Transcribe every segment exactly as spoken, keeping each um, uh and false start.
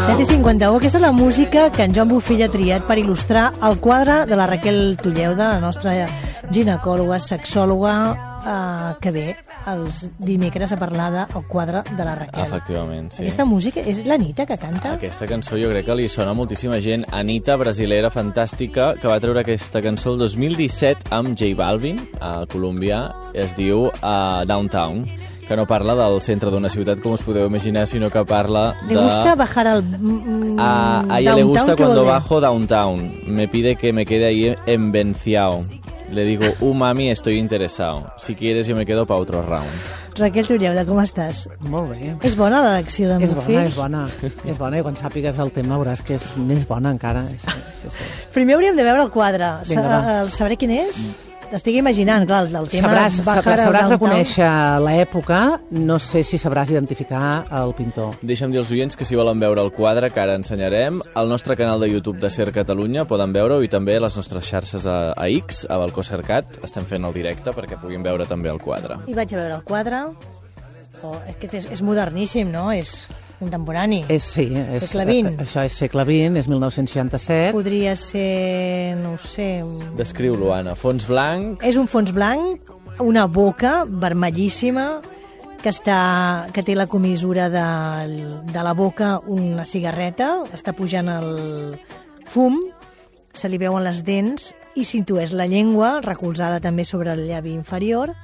set i cinquanta-u, aquesta és la música que en Joan Bofill ha triat per il·lustrar el quadre de la Raquel Tulleuda, la nostra ginecòloga, sexòloga, eh, que ve els dimecres a parlar del quadre de la Raquel. Efectivament, sí. Aquesta música és l'Anita que canta? Aquesta cançó jo crec que li sona a moltíssima gent. Anita, brasilera fantàstica, que va treure aquesta cançó el dos mil disset amb J Balvin, a Colòmbia, es diu uh, Downtown, que no parla del centre d'una ciutat, com us podeu imaginar, sinó que parla de... ¿Le gusta bajar al mm, a, a ella le gusta cuando bajo downtown. Me pide que me quede ahí envenciao. Le digo, uh, mami, estoy interesado. Si quieres, yo me quedo para otro round. Raquel Tulleuda, com estàs? Molt bé. És bona l'elecció de És Bofill? bona, és bona. És bona, i quan sàpigues el tema veuràs que és més bona encara. Sí, sí, sí. Primer hauríem de veure el quadre. Vinga, va. Sa Sabré quin és? Estic imaginant, clar, el tema... Sabràs, bajar sabràs, al sabràs downtown. reconèixer l'època, no sé si sabràs identificar el pintor. Deixa'm dir als oients que si volen veure el quadre que ara ensenyarem, al nostre canal de YouTube de Ser Catalunya poden veure-ho, i també a les nostres xarxes a, a X, a Balcó Cercat, estem fent el directe perquè puguin veure també el quadre. I vaig a veure el quadre. Oh, és que és, és moderníssim, no? És contemporani. És, sí, és, Segle vint. Això és segle vint, és mil nou-cents seixanta-set. Podria ser, no ho sé... Descriu-lo, Anna. Fons blanc... És un fons blanc, una boca vermellíssima, que, està, que té la comissura de, de la boca una cigarreta, està pujant el fum, se li veuen les dents i s'intueix la llengua, recolzada també sobre el llavi inferior,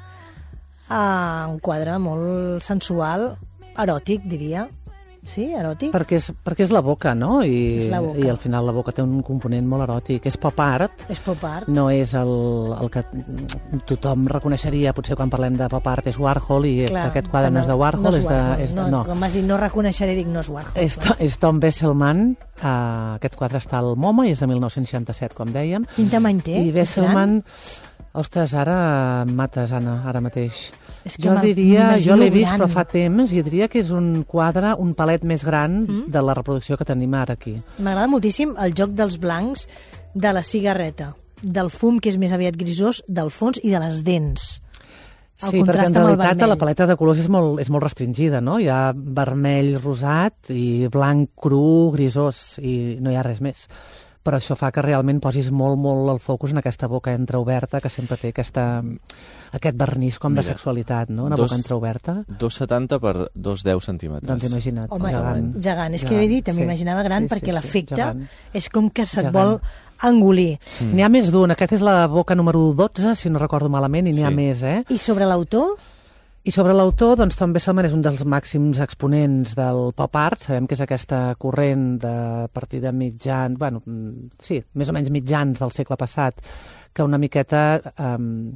a un quadre molt sensual, eròtic, diria. Sí, eròtic? Perquè és, perquè és la boca, no? I, És la boca. I al final la boca té un component molt eròtic. És pop art. És pop art. No és el, el que tothom reconeixeria, potser quan parlem de pop art és Warhol, i Clar, aquest quadre no, no és de Warhol. No és és de, Warhol. és de, no, no. Com has dit, no reconeixeré, dic no és Warhol. És, és Tom Besselman. Uh, aquest quadre està al MoMA i és de mil nou-cents seixanta-set, com dèiem. Quin tamany té? I Besselman... Ostres, ara em mates, Anna, ara mateix. És que jo diria, jo l'he vist, gran. però fa temps, i diria que és un quadre, un palet més gran mm. de la reproducció que tenim ara aquí. M'agrada moltíssim el joc dels blancs, de la cigarreta, del fum, que és més aviat grisós, del fons i de les dents. El Sí, perquè en realitat vermell. la paleta de colors és molt, és molt restringida, no? Hi ha vermell rosat i blanc cru, grisós, i no hi ha res més. Però això fa que realment posis molt, molt el focus en aquesta boca entreoberta, que sempre té aquesta, aquest vernís com Mira, de sexualitat, no? Una dos, boca entreoberta. dos coma setanta per dos coma deu centímetres. Doncs imagina't, Home, gegant. gegant. És que he dit, sí, m'imaginava gran, sí, sí, perquè sí, l'efecte gegant. és com que se't Gegant. vol engolir. Mm. N'hi ha més d'un, aquest és la boca número dotze, si no recordo malament, i n'hi Sí. ha més, eh? I sobre l'autor? I sobre l'autor, doncs Tom Besselman és un dels màxims exponents del pop art. Sabem que és aquesta corrent de a partir de mitjans, bueno, sí, més o menys mitjans del segle passat, que una miqueta eh,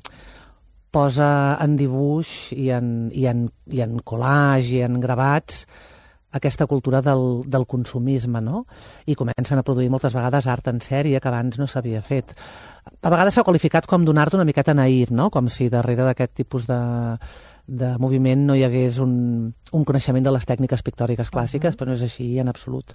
posa en dibuix i en, i en, i en collage i en gravats aquesta cultura del, del consumisme, no? I comencen a produir moltes vegades art en sèrie que abans no s'havia fet. A vegades s'ha qualificat com donar-te una miqueta naïf, no? Com si darrere d'aquest tipus de, de moviment no hi hagués un, un coneixement de les tècniques pictòriques clàssiques, uh -huh. però no és així en absolut.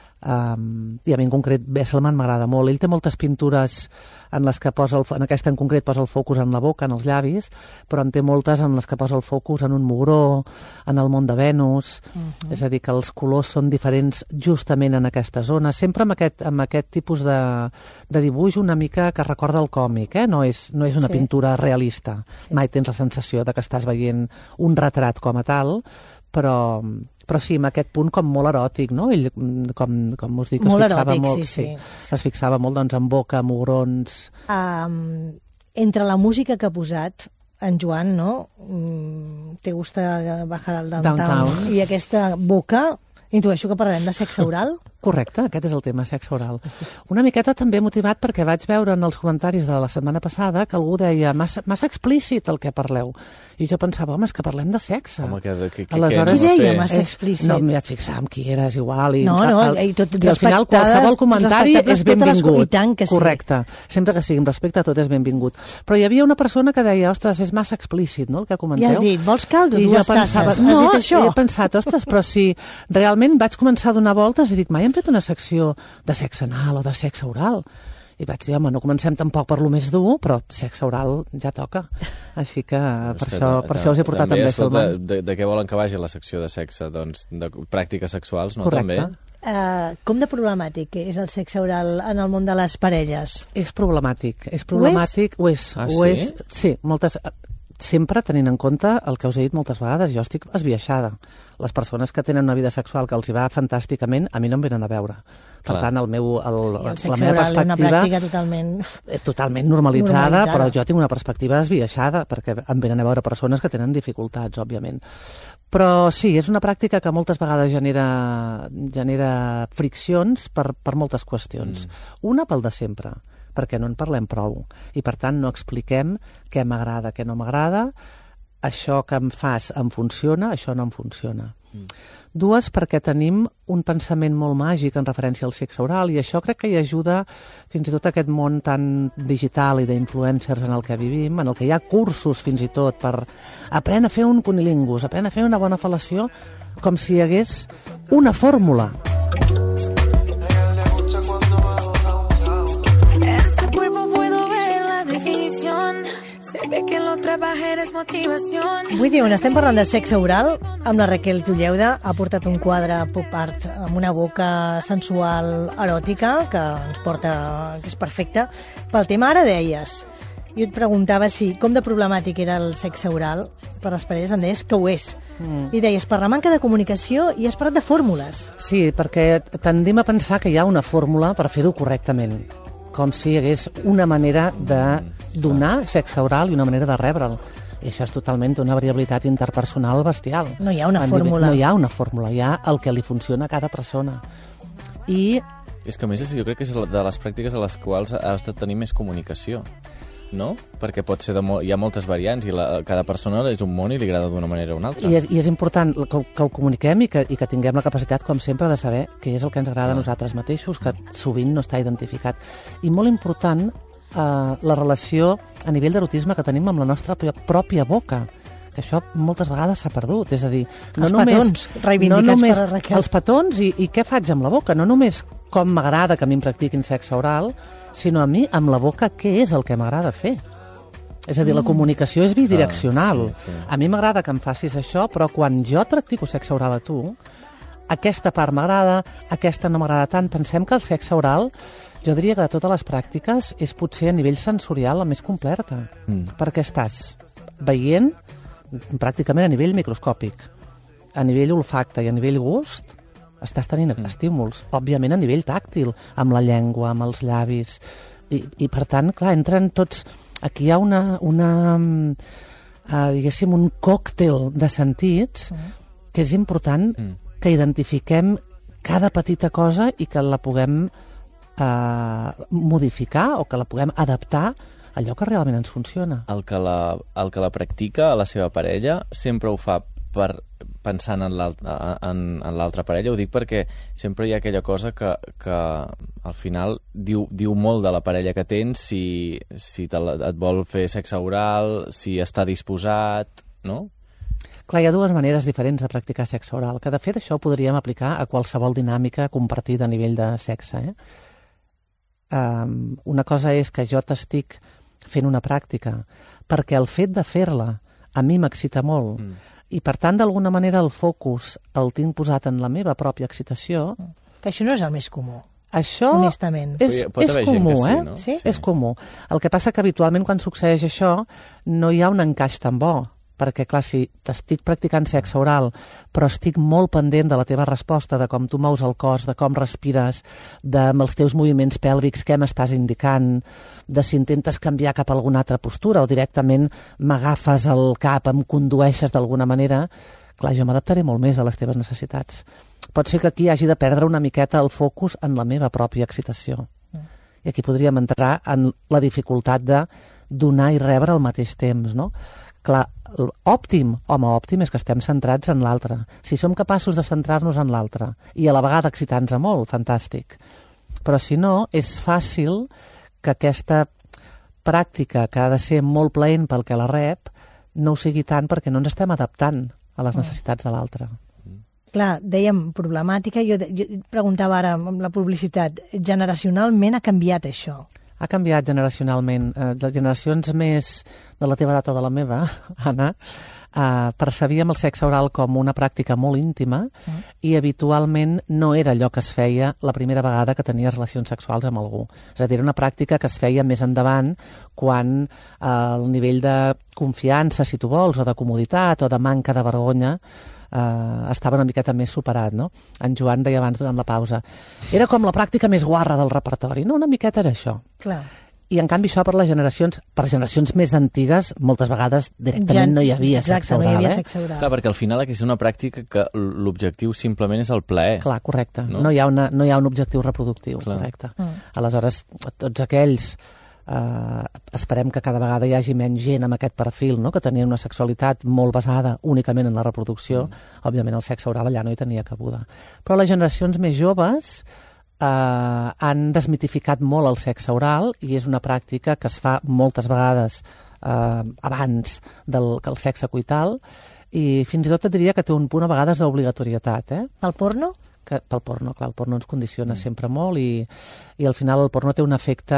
Um, I a mi en concret Besselman m'agrada molt. Ell té moltes pintures en les que posa el, en aquesta en concret posa el focus en la boca, en els llavis, però en té moltes en les que posa el focus en un mugró, en el món de Venus. Uh-huh. És a dir, que els colors són diferents justament en aquesta zona, sempre amb aquest, amb aquest tipus de, de dibuix una mica que recorda el còmic, eh? No és, no és una Sí. pintura realista. Sí. Mai tens la sensació de que estàs veient un retrat com a tal, però, però sí, amb aquest punt com molt eròtic, no? Ell, com, com us dic, Molt es fixava eròtic, molt, sí, sí. es fixava molt doncs, en boca, mugrons... Um, entre la música que ha posat en Joan, no? Mm, te gusta bajar al downtown, Downtown. i aquesta boca, intueixo que parlarem de sexe oral. Correcte, aquest és el tema, sexe oral. Una miqueta també motivat perquè vaig veure en els comentaris de la setmana passada que algú deia massa, massa explícit el que parleu. I jo pensava, home, és que parlem de sexe. Home, que, que, que, Aleshores, que Qui deia fer? massa És- explícit? No, m'hi vaig fixar en qui eres, igual. I, No, no, i tot i al final respectades- qualsevol comentari respectables és totes les- benvingut. i tant que sí. Correcte. Sempre que sigui amb respecte, tot és benvingut. Però hi havia una persona que deia, ostres, és massa explícit, no?, el que comenteu. I has dit, vols caldo, I jo dues pensava, tasses? no, Has dit això? he pensat, ostres, però si realment vaig començar a donar voltes i dic, mai hem fet una secció de sexe anal o de sexe oral. I vaig dir, home, no comencem tampoc per lo més dur, però sexe oral ja toca. Així que per, això, per això us he portat també, també escolta, Selman. de, de què volen que vagi la secció de sexe? Doncs de pràctiques sexuals, no? Correcte. També? Uh, com de problemàtic és el sexe oral en el món de les parelles? És problemàtic. És problemàtic, ho és. Ah, ho sí? és, sí, moltes... Sempre tenint en compte el que us he dit moltes vegades, jo estic esbiaixada. Les persones que tenen una vida sexual que els hi va fantàsticament, a mi no em venen a veure. Per Clar. tant, el meu, el, I el la sexe meva oral és una perspectiva pràctica totalment... és totalment normalitzada, Normalitzada. però jo tinc una perspectiva esbiaixada, perquè em venen a veure persones que tenen dificultats, òbviament. Però sí, és una pràctica que moltes vegades genera, genera friccions per, per moltes qüestions. Mm. Una pel de sempre, perquè no en parlem prou. I, per tant, no expliquem què m'agrada, què no m'agrada, això que em fas em funciona, això no em funciona. Mm. Dues, perquè tenim un pensament molt màgic en referència al sexe oral, i això crec que hi ajuda fins i tot a aquest món tan digital i d'influencers en el que vivim, en el que hi ha cursos fins i tot per aprendre a fer un cunilingus, aprendre a fer una bona fel·lació, com si hi hagués una fórmula. Vull dir, on estem parlant de sexe oral, amb la Raquel Tulleuda ha portat un quadre pop art amb una boca sensual eròtica que ens porta, que és perfecta. Pel tema ara deies, jo et preguntava si com de problemàtic era el sexe oral per les parelles, em deies que ho és. Mm. I deies, per la manca de comunicació i has parlat de fórmules. Sí, perquè tendim a pensar que hi ha una fórmula per fer-ho correctament, com si hi hagués una manera de donar sexe oral i una manera de rebre'l. I això és totalment una variabilitat interpersonal bestial. No hi ha una En fórmula. No hi ha una fórmula, hi ha el que li funciona a cada persona. I És que a més jo crec que és de les pràctiques a les quals has de tenir més comunicació, no? Perquè pot ser de mo hi ha moltes variants i la, cada persona és un món i li agrada d'una manera o una altra. I és, i és important que, que ho comuniquem i que, i que tinguem la capacitat, com sempre, de saber què és el que ens agrada a nosaltres mateixos, que sovint no està identificat. I molt important, eh, la relació a nivell d'erotisme que tenim amb la nostra pròpia boca, que això moltes vegades s'ha perdut. És a dir, no els només, petons, reivindicats no només per la Raquel. Els petons i, i què faig amb la boca, no només com m'agrada que a mi em practiquin sexe oral, sinó a mi, amb la boca, què és el que m'agrada fer. És a dir, la comunicació és bidireccional. Ah, sí, sí. A mi m'agrada que em facis això, però quan jo et practico sexe oral a tu, aquesta part m'agrada, aquesta no m'agrada tant. Pensem que el sexe oral, jo diria que de totes les pràctiques, és potser a nivell sensorial la més completa, Mm. perquè estàs veient pràcticament a nivell microscòpic, a nivell olfacte i a nivell gust, estàs tenint mm. estímuls, òbviament a nivell tàctil, amb la llengua, amb els llavis, i, i per tant, clar, entren tots... Aquí hi ha una, una uh, diguéssim, un còctel de sentits mm. que és important mm. que identifiquem cada petita cosa i que la puguem uh, modificar o que la puguem adaptar a allò que realment ens funciona. El que la, el que la practica a la seva parella sempre ho fa per pensant en l'altra en, en l'altra parella. Ho dic perquè sempre hi ha aquella cosa que, que al final diu, diu molt de la parella que tens, si, si te la, et vol fer sexe oral, si està disposat, no? Clar, hi ha dues maneres diferents de practicar sexe oral, que de fet això ho podríem aplicar a qualsevol dinàmica compartida a nivell de sexe. Eh? Um, una cosa és que jo t'estic fent una pràctica perquè el fet de fer-la a mi m'excita molt mm. i per tant d'alguna manera el focus el tinc posat en la meva pròpia excitació. Que això no és el més comú, això honestament. És, Pot és haver gent comú, que sí, eh? no? Sí? Sí. És comú. El que passa que habitualment quan succeeix això no hi ha un encaix tan bo, perquè clar, si t'estic practicant sexe oral però estic molt pendent de la teva resposta, de com tu mous el cos, de com respires, de amb els teus moviments pèlvics què m'estàs indicant, de si intentes canviar cap a alguna altra postura o directament m'agafes el cap, em condueixes d'alguna manera, clar, jo m'adaptaré molt més a les teves necessitats. Pot ser que aquí hagi de perdre una miqueta el focus en la meva pròpia excitació. I aquí podríem entrar en la dificultat de donar i rebre al mateix temps, no? Clar, òptim, home, òptim és que estem centrats en l'altre. Si som capaços de centrar-nos en l'altre i a la vegada excitar-nos molt, fantàstic. Però si no, és fàcil que aquesta pràctica, que ha de ser molt plaent pel que la rep, no ho sigui tant perquè no ens estem adaptant a les necessitats de l'altre. Clar, dèiem problemàtica, jo, jo preguntava ara amb la publicitat, generacionalment ha canviat això? Ha canviat generacionalment. Eh, les generacions més de la teva edat o de la meva, Anna, Uh, percebíem el sexe oral com una pràctica molt íntima mm. i habitualment no era allò que es feia la primera vegada que tenies relacions sexuals amb algú. És a dir, era una pràctica que es feia més endavant quan uh, el nivell de confiança, si tu vols, o de comoditat o de manca de vergonya uh, estava una miqueta més superat, no? En Joan deia abans durant la pausa. Era com la pràctica més guarra del repertori. No, una miqueta era això. Clar. I, en canvi, això per les generacions, per generacions més antigues, moltes vegades directament ja, no hi havia exacte, sexe oral. No hi havia eh? sexe oral. Clar, perquè al final aquí és una pràctica que l'objectiu simplement és el plaer. Clar, correcte. No, no, hi, ha una, no hi ha un objectiu reproductiu, Clar. correcte. Mm. Aleshores, tots aquells, eh, esperem que cada vegada hi hagi menys gent amb aquest perfil, no? Que tenien una sexualitat molt basada únicament en la reproducció, mm. òbviament el sexe oral allà no hi tenia cabuda. Però les generacions més joves Uh, han desmitificat molt el sexe oral i és una pràctica que es fa moltes vegades uh, abans del que el sexe coital i fins i tot et diria que té un punt a vegades d'obligatorietat. Eh? Pel porno? Que, pel porno, clar, el porno ens condiciona mm. sempre molt i, i al final el porno té un efecte...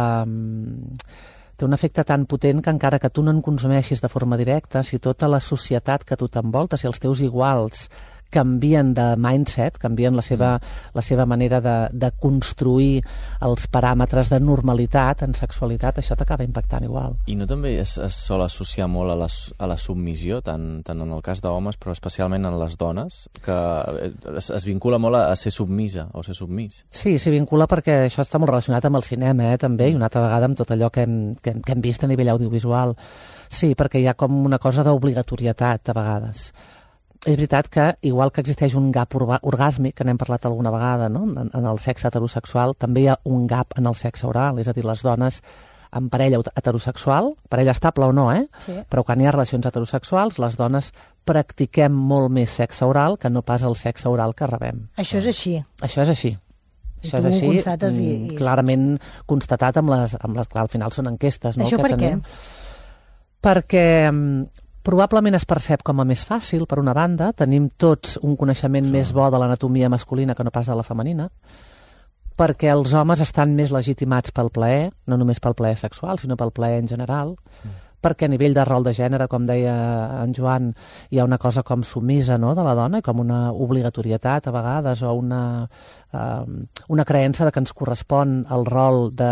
Um, té un efecte tan potent que encara que tu no en consumeixis de forma directa, si tota la societat que tu t'envolta, si els teus iguals canvien de mindset, canvien la seva, mm. la seva manera de, de construir els paràmetres de normalitat en sexualitat, això t'acaba impactant igual. I no també es, es sol associar molt a la, a la submissió, tant, tant en el cas d'homes, però especialment en les dones, que es, es vincula molt a, a ser submisa o ser submís? Sí, s'hi vincula perquè això està molt relacionat amb el cinema, eh, també, i una altra vegada amb tot allò que hem, que, que hem vist a nivell audiovisual. Sí, perquè hi ha com una cosa d'obligatorietat, a vegades. És veritat que, igual que existeix un gap orgàsmic, que n'hem parlat alguna vegada, no? en, en el sexe heterosexual, també hi ha un gap en el sexe oral, és a dir, les dones amb parella heterosexual, parella estable o no, eh? Sí. Però quan hi ha relacions heterosexuals, les dones practiquem molt més sexe oral que no pas el sexe oral que rebem. Això és així. Això és així. I Això tu és així, ho constates i, i... clarament constatat amb les, amb les... Clar, al final són enquestes, no? Això que per tenim. què? Perquè probablement es percep com a més fàcil, per una banda. Tenim tots un coneixement sí. més bo de l'anatomia masculina que no pas de la femenina, perquè els homes estan més legitimats pel plaer, no només pel plaer sexual, sinó pel plaer en general, mm. perquè a nivell de rol de gènere, com deia en Joan, hi ha una cosa com submisa, no?, de la dona, com una obligatorietat a vegades, o una, uh, una creença de que ens correspon el rol de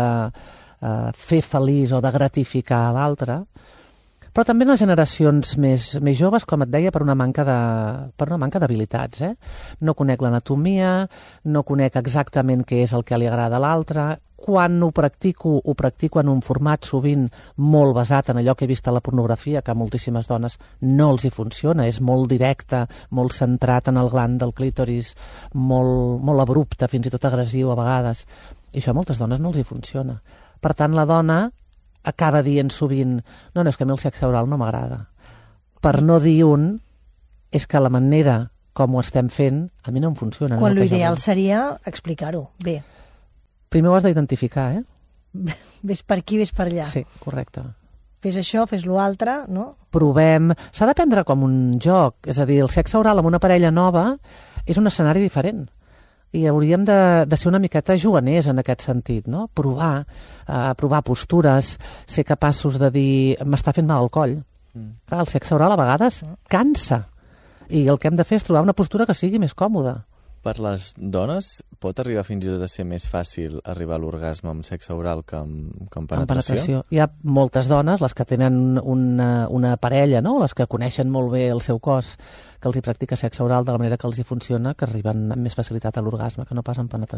uh, fer feliç o de gratificar a l'altre. Però també en les generacions més, més joves, com et deia, per una manca de, per una manca d'habilitats. Eh? No conec l'anatomia, no conec exactament què és el que li agrada a l'altre. Quan ho practico, ho practico en un format sovint molt basat en allò que he vist a la pornografia, que a moltíssimes dones no els hi funciona, és molt directe, molt centrat en el gland del clítoris, molt, molt abrupte, fins i tot agressiu a vegades. I això a moltes dones no els hi funciona. Per tant, la dona acaba dient sovint, no, no, és que a mi el sexe oral no m'agrada. Per no dir un, és que la manera com ho estem fent, a mi no em funciona. Quan no l'ideal seria explicar-ho bé. Primer ho has d'identificar, eh? Ves per aquí, ves per allà. Sí, correcte. Fes això, fes l'altre, no? Provem. S'ha de prendre com un joc, és a dir, el sexe oral amb una parella nova és un escenari diferent. I hauríem de, de ser una miqueta juganers en aquest sentit, no? Provar, uh, provar postures, ser capaços de dir m'està fent mal el coll. Mm. Clar, el sexe oral a vegades cansa. I el que hem de fer és trobar una postura que sigui més còmoda. Per les dones pot arribar fins i tot a ser més fàcil arribar a l'orgasme amb sexe oral que amb, que amb penetració? Amb penetració. Hi ha moltes dones, les que tenen una, una parella, no? Les que coneixen molt bé el seu cos, que els hi practica sexe oral de la manera que els hi funciona, que arriben amb més facilitat a l'orgasme que no pas amb penetració.